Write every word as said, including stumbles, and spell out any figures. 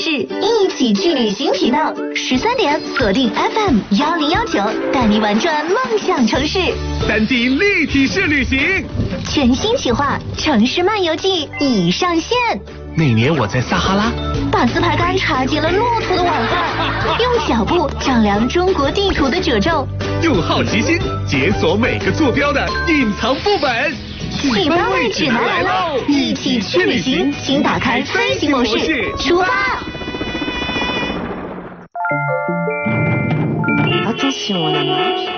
视一起去旅行频道，十三点锁定 F M 幺零幺九，带你玩转梦想城市。 三 D 立体式旅行， 全新企划《城市漫游记》已上线。 那年我在撒哈拉， 把自拍杆插进了骆驼的碗饭，用脚步丈量中国地图的褶皱， 用好奇心解锁每个坐标的隐藏副本。 启发位指南来喽！一起去旅行，请打开飞行模式，出发。 Attention, la marche.